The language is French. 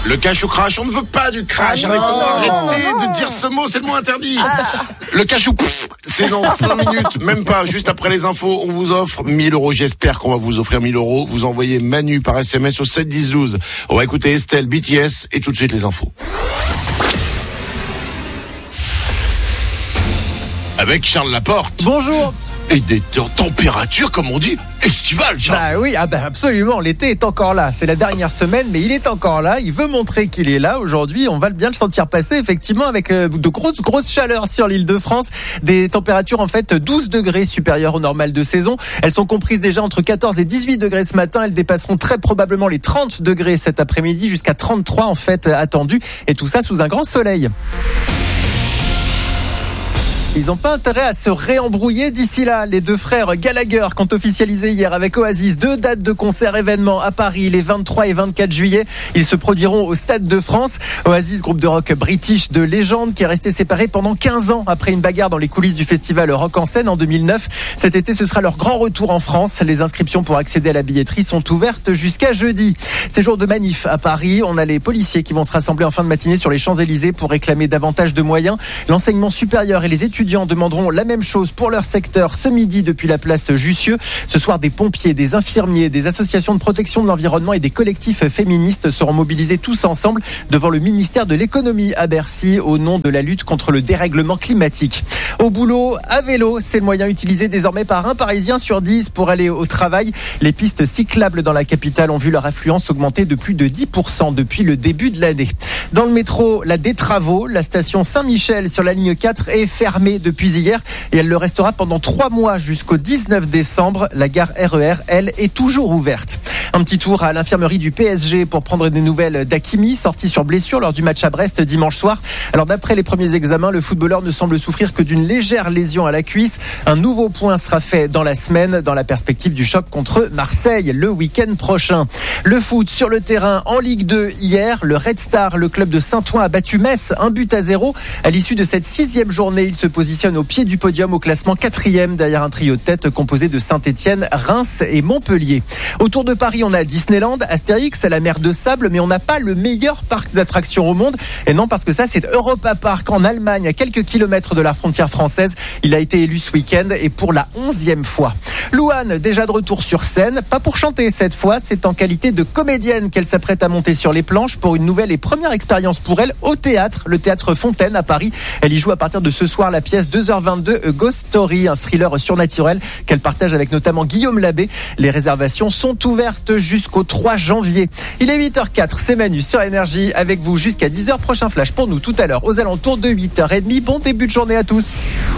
Le cash ou crash, on ne veut pas du crash. Arrêtez de dire ce mot, c'est le mot interdit. Le cash ou c'est dans 5 minutes, même pas, juste après les infos, on vous offre 1 000 €. J'espère qu'on va vous offrir 1 000 €. Vous envoyez Manu par SMS au 7 10 12. On va écouter Estelle, BTS et tout de suite les infos. Avec Charles Laporte. Bonjour. Et des températures, comme on dit, estivales, Charles. Bah oui, absolument. L'été est encore là. C'est la dernière semaine, mais il est encore là. Il veut montrer qu'il est là. Aujourd'hui, on va bien le sentir passer, effectivement, avec de grosses chaleurs sur l'île de France. Des températures, en fait, 12 degrés supérieures au normal de saison. Elles sont comprises déjà entre 14 et 18 degrés ce matin. Elles dépasseront très probablement les 30 degrés cet après-midi, jusqu'à 33, en fait, attendus. Et tout ça sous un grand soleil. Ils n'ont pas intérêt à se réembrouiller d'ici là. Les deux frères Gallagher qui ont officialisé hier avec Oasis 2 dates de concerts événements à Paris les 23 et 24 juillet. Ils se produiront au Stade de France. Oasis, groupe de rock british de légende qui est resté séparé pendant 15 ans après une bagarre dans les coulisses du festival Rock en Seine en 2009. Cet été, ce sera leur grand retour en France. Les inscriptions pour accéder à la billetterie sont ouvertes jusqu'à jeudi. C'est jour de manif à Paris. On a les policiers qui vont se rassembler en fin de matinée sur les Champs-Élysées pour réclamer davantage de moyens. L'enseignement supérieur et les étudiants demanderont la même chose pour leur secteur ce midi depuis la place Jussieu. Ce soir, des pompiers, des infirmiers, des associations de protection de l'environnement et des collectifs féministes seront mobilisés tous ensemble devant le ministère de l'économie à Bercy au nom de la lutte contre le dérèglement climatique. Au boulot, à vélo, c'est le moyen utilisé désormais par un Parisien sur 10 pour aller au travail. Les pistes cyclables dans la capitale ont vu leur affluence augmenter de plus de 10% depuis le début de l'année. Dans le métro, des travaux. La station Saint-Michel sur la ligne 4 est fermée depuis hier et elle le restera pendant 3 mois jusqu'au 19 décembre. La gare RER, elle, est toujours ouverte. Un petit tour à l'infirmerie du PSG pour prendre des nouvelles d'Hakimi, sorti sur blessure lors du match à Brest dimanche soir. Alors d'après les premiers examens, le footballeur ne semble souffrir que d'une légère lésion à la cuisse. Un nouveau point sera fait dans la semaine dans la perspective du choc contre Marseille le week-end prochain. Le foot sur le terrain en Ligue 2 hier, le Red Star, le club de Saint-Ouen, a battu Metz 1-0. À l'issue de cette 6e journée, il se positionne au pied du podium au classement 4e derrière un trio de tête composé de Saint-Etienne, Reims et Montpellier. Autour de Paris, on a Disneyland, Astérix, la mer de sable, mais on n'a pas le meilleur parc d'attractions au monde. Et non, parce que ça, c'est Europa Park en Allemagne, à quelques kilomètres de la frontière française. Il a été élu ce week-end et pour la 11e fois. Louane, déjà de retour sur scène, pas pour chanter cette fois, c'est en qualité de comédienne qu'elle s'apprête à monter sur les planches pour une nouvelle et première expérience pour elle au théâtre, le théâtre Fontaine à Paris. Elle y joue à partir de ce soir la pièce 2h22 A Ghost Story, un thriller surnaturel qu'elle partage avec notamment Guillaume Labbé. Les réservations sont ouvertes jusqu'au 3 janvier. Il est 8h04, c'est Manu sur Énergie avec vous jusqu'à 10h. Prochain flash pour nous tout à l'heure aux alentours de 8h30. Bon début de journée à tous.